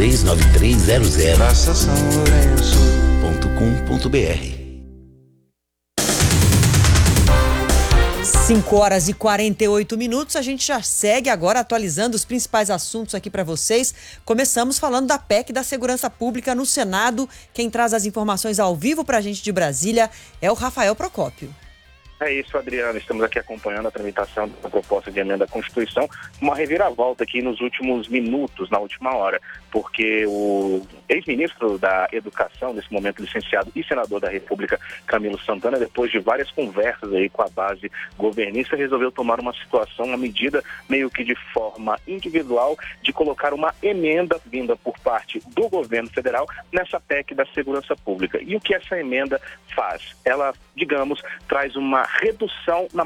339300. Praça São .com.br. 5h48, a gente já segue agora atualizando os principais assuntos aqui para vocês. Começamos falando da PEC da Segurança Pública no Senado. Quem traz as informações ao vivo para a gente de Brasília é o Rafael Procópio. É isso, Adriano. Estamos aqui acompanhando a tramitação da proposta de emenda à Constituição. Uma reviravolta aqui nos últimos minutos, na última hora, porque o ex-ministro da Educação, nesse momento licenciado e senador da República, Camilo Santana, depois de várias conversas aí com a base governista, resolveu tomar uma medida meio que de forma individual, de colocar uma emenda vinda por parte do governo federal nessa PEC da Segurança Pública. E o que essa emenda faz? Ela, digamos, traz uma redução na